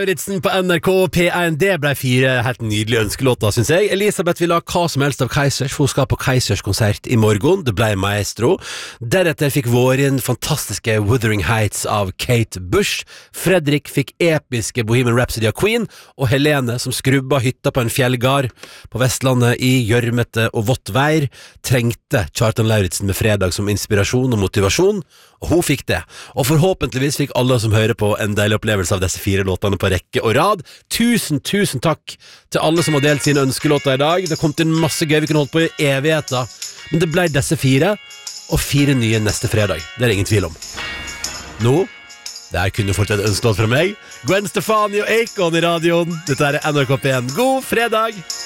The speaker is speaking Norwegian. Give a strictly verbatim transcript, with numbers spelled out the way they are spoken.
Ritzen på N R K P en, det ble fire helt nydelige ønskelåter, synes jeg. Elisabeth ville ha hva som helst av Kaizers, for hun skal på Kaizers konsert i morgen. Det ble Maestro. Deretter fikk våren fantastiske Wuthering Heights av Kate Bush. Fredrik fikk episke Bohemian Rhapsody av Queen, og Helene, som skrubba hytta på en fjellgard på Vestlandet i gjørmete og vått vær, trengte Kjartan Lauritzen med Fredag som inspirasjon og motivasjon, og hun fikk det. Og forhåpentligvis fikk alle som hører på en deilig opplevelse av disse fire låtene på rekke og rad. Tusen, tusen takk til alle som har delt sine ønskelåter i dag. Det kom til masse gøy, vi kunne holdt på i evigheter, men det ble disse fire, og fire nye neste fredag. Det er det ingen tvil om. Nå, det er kun fortsatt et ønskelåt fra meg. Gwen Stefani og Akon i radioen. Dette er N R K P en. God fredag!